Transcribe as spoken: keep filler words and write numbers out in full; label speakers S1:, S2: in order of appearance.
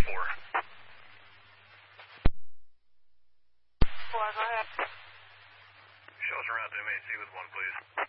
S1: four.
S2: Four, go ahead.
S1: Show us around to M A C with one, please.